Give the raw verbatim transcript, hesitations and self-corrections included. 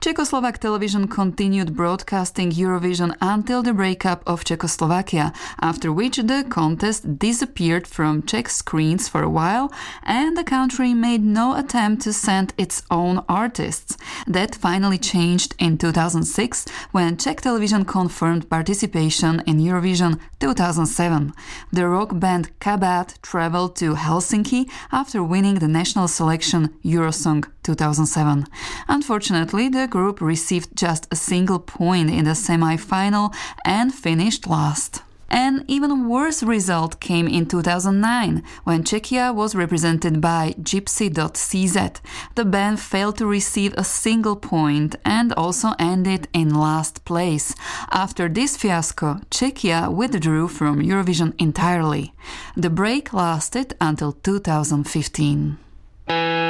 Czechoslovak television continued broadcasting Eurovision until the breakup of Czechoslovakia, after which the contest disappeared from Czech screens for a while and the country made no attempt to send its own artists. That finally changed in two thousand six when Czech television confirmed participation in Eurovision two thousand seven. The rock band Kabát traveled to Helsinki after winning the national selection Eurosong two thousand seven. Unfortunately, the group received just a single point in the semi-final and finished last. An even worse result came in two thousand nine, when Czechia was represented by Gypsy dot c z. The band failed to receive a single point and also ended in last place. After this fiasco, Czechia withdrew from Eurovision entirely. The break lasted until two thousand fifteen.